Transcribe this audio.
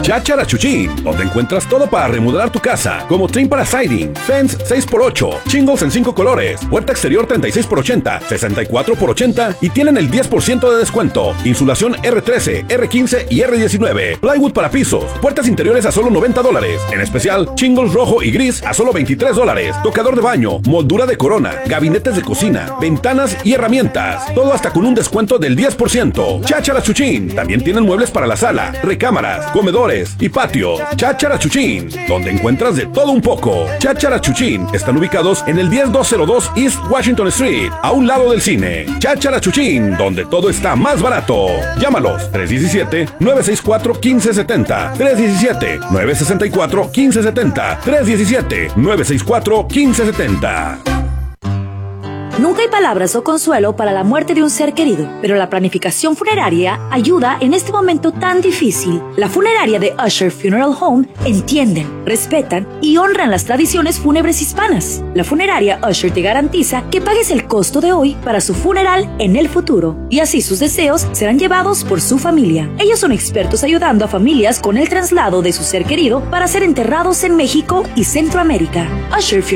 Cháchara Chuchín, donde encuentras todo para remodelar tu casa, como trim para siding, fence 6x8, shingles en 5 colores, puerta exterior 36x80, 64x80 y tienen el 10% de descuento. Insulación R13, R15 y R19, plywood para pisos, puertas interiores a solo $90. En especial, shingles rojo y gris a solo $23. Tocador de baño, moldura de corona, gabinetes de cocina, ventanas y herramientas. Todo hasta con un descuento del 10%. Cháchara Chuchín. También tienen muebles para la sala, recámaras, comedores y patio. Cháchara Chuchín, donde encuentras de todo un poco. Cháchara Chuchín están ubicados en el 10202 East Washington Street, a un lado del cine. Cháchara Chuchín, donde todo está más barato. Llámalos 317-964-1570, 317-964-1570, 317-964-1570. Nunca hay palabras o consuelo para la muerte de un ser querido, pero la planificación funeraria ayuda en este momento tan difícil. La funeraria de Usher Funeral Home entienden, respetan y honran las tradiciones fúnebres hispanas. La funeraria Usher te garantiza que pagues el costo de hoy para su funeral en el futuro, y así sus deseos serán llevados por su familia. Ellos son expertos ayudando a familias con el traslado de su ser querido para ser enterrados en México y Centroamérica. Usher